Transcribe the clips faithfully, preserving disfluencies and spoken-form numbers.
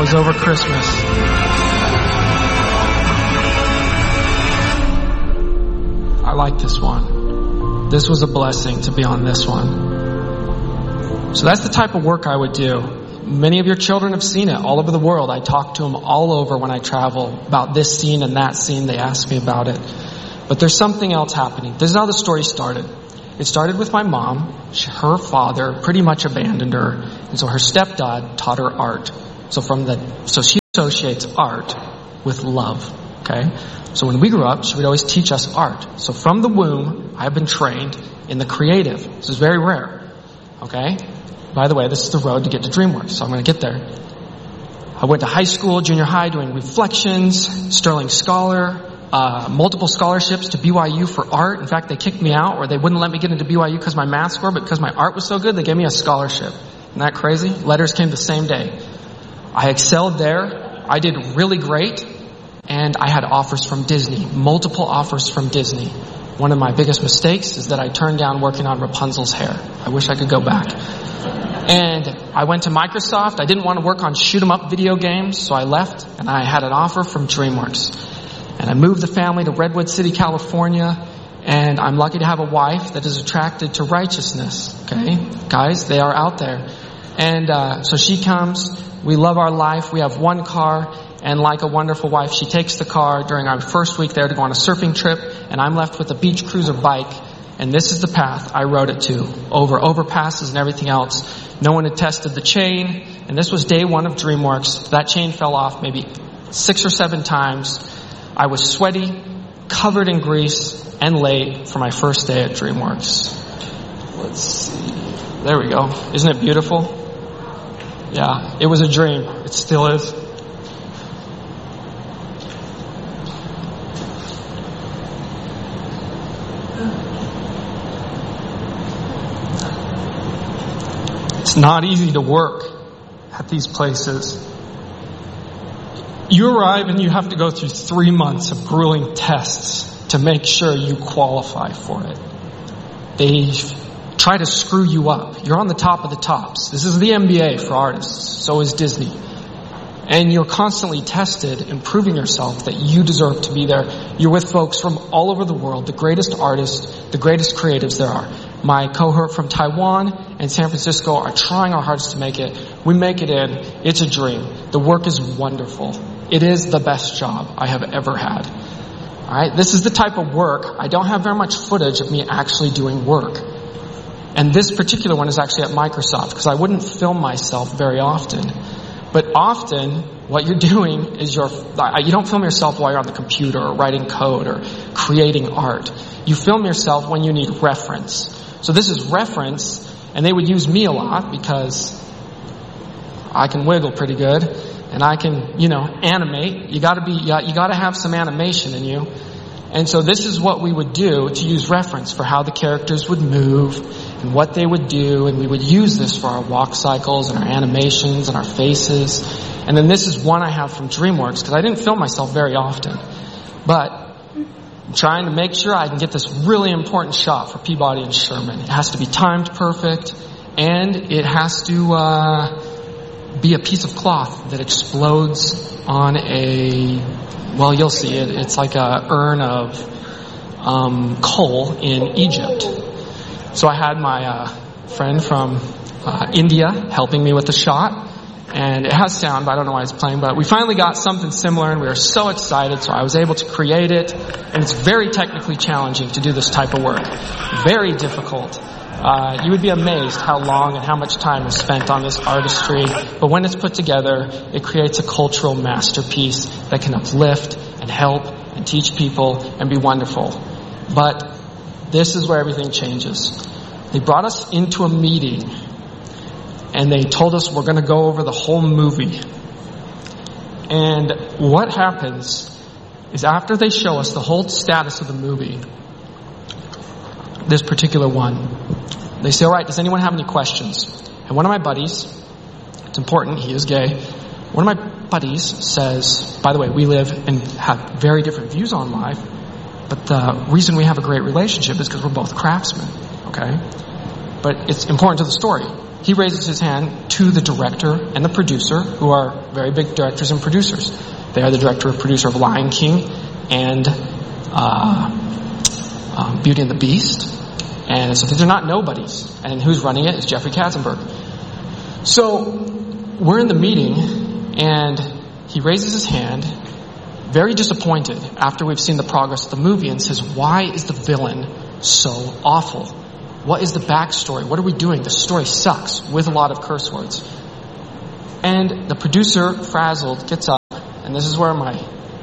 was over Christmas. I like this one. This was a blessing to be on this one. So that's the type of work I would do. Many of your children have seen it all over the world. I talk to them all over when I travel about this scene and that scene. They ask me about it. But there's something else happening. This is how the story started. It started with my mom. Her father pretty much abandoned her. And so her stepdad taught her art. So from the, so she associates art with love. Okay? So when we grew up, she would always teach us art. So from the womb, I've been trained in the creative. This is very rare. Okay? By the way, this is the road to get to DreamWorks, so I'm going to get there. I went to high school, junior high, doing reflections, Sterling Scholar, uh, multiple scholarships to B Y U for art. In fact, they kicked me out, or they wouldn't let me get into B Y U because my math score, but because my art was so good, they gave me a scholarship. Isn't that crazy? Letters came the same day. I excelled there. I did really great, and I had offers from Disney, multiple offers from Disney. One of my biggest mistakes is that I turned down working on Rapunzel's hair. I wish I could go back. And I went to Microsoft. I didn't want to work on shoot-'em-up video games, so I left, and I had an offer from DreamWorks. And I moved the family to Redwood City, California, and I'm lucky to have a wife that is attracted to righteousness. Okay? Guys, they are out there. And uh so she comes. We love our life. We have one car. And like a wonderful wife, she takes the car during our first week there to go on a surfing trip, and I'm left with a beach cruiser bike. And this is the path I rode it to, over overpasses and everything else. No one had tested the chain, and this was day one of DreamWorks. That chain fell off maybe six or seven times. I was sweaty, covered in grease, and late for my first day at DreamWorks. Let's see. There we go. Isn't it beautiful? Yeah, it was a dream. It still is. It's not easy to work at these places. You arrive and you have to go through three months of grueling tests to make sure you qualify for it. They try to screw you up. You're on the top of the tops. This is the M B A for artists. So is Disney. And you're constantly tested and proving yourself that you deserve to be there. You're with folks from all over the world, the greatest artists, the greatest creatives there are. My cohort from Taiwan and San Francisco are trying our hardest to make it. We make it in. It's a dream. The work is wonderful. It is the best job I have ever had. All right, this is the type of work. I don't have very much footage of me actually doing work. And this particular one is actually at Microsoft because I wouldn't film myself very often. But often, what you're doing is you're, you don't film yourself while you're on the computer or writing code or creating art. You film yourself when you need reference. So this is reference, and they would use me a lot because I can wiggle pretty good, and I can, you know, animate. You gotta be, you gotta have some animation in you. And so this is what we would do to use reference for how the characters would move and what they would do, and we would use this for our walk cycles and our animations and our faces. And then this is one I have from DreamWorks because I didn't film myself very often. But I'm trying to make sure I can get this really important shot for Peabody and Sherman. It has to be timed perfect, and it has to uh be a piece of cloth that explodes on a, well, you'll see it. It's like a urn of um coal in Egypt. So I had my uh friend from uh India helping me with the shot. And it has sound, but I don't know why it's playing. But we finally got something similar, and we were so excited. So I was able to create it. And it's very technically challenging to do this type of work. Very difficult. Uh, you would be amazed how long and how much time is spent on this artistry. But when it's put together, it creates a cultural masterpiece that can uplift and help and teach people and be wonderful. But this is where everything changes. They brought us into a meeting, and they told us we're going to go over the whole movie. And what happens is after they show us the whole status of the movie, this particular one, they say, all right, does anyone have any questions? And one of my buddies, it's important, he is gay, one of my buddies says, by the way, we live and have very different views on life, but the reason we have a great relationship is because we're both craftsmen, okay? But it's important to the story. he raises his hand to the director and the producer, who are very big directors and producers. They are the director and producer of Lion King and uh, um, Beauty and the Beast. And so these are not nobodies. And who's running it is Jeffrey Katzenberg. So we're in the meeting, and he raises his hand, very disappointed after we've seen the progress of the movie, and says, why is the villain so awful? What is the backstory? What are we doing? The story sucks, with a lot of curse words. And the producer, frazzled, gets up, and this is where my...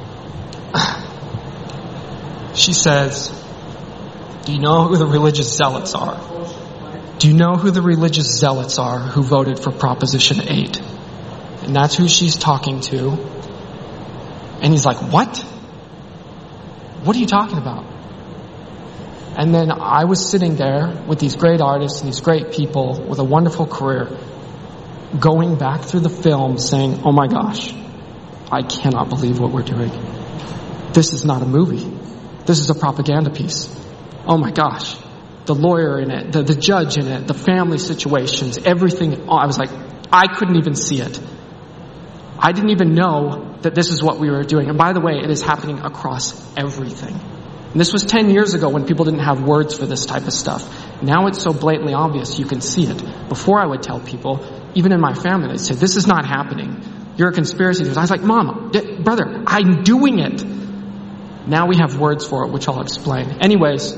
she says, do you know who the religious zealots are? Do you know who the religious zealots are who voted for Proposition eight? And that's who she's talking to. And he's like, what? What are you talking about? And then I was sitting there with these great artists and these great people with a wonderful career, going back through the film saying, oh my gosh, I cannot believe what we're doing. This is not a movie. This is a propaganda piece. Oh my gosh. The lawyer in it, the, the judge in it, the family situations, everything. I was like, I couldn't even see it. I didn't even know that this is what we were doing. And by the way, it is happening across everything. And this was ten years ago when people didn't have words for this type of stuff. Now it's so blatantly obvious you can see it. Before I would tell people, even in my family, they'd say, this is not happening. You're a conspiracy theorist. I was like, Mom, brother, I'm doing it. Now we have words for it, which I'll explain. Anyways,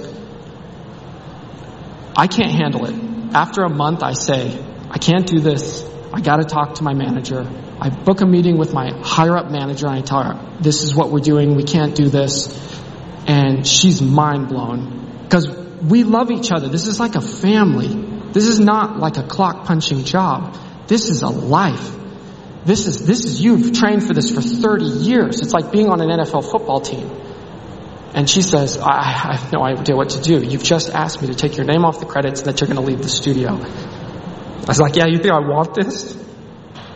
I can't handle it. After a month, I say, I can't do this. I got to talk to my manager. I book a meeting with my higher up manager and I tell her, this is what we're doing. We can't do this. And she's mind blown because we love each other. This is like a family. This is not like a clock punching job. This is a life. This is, this is, you've trained for this for thirty years. It's like being on an N F L football team. And she says, I, I have no idea what to do. You've just asked me to take your name off the credits and that you're going to leave the studio. I was like, yeah, you think I want this?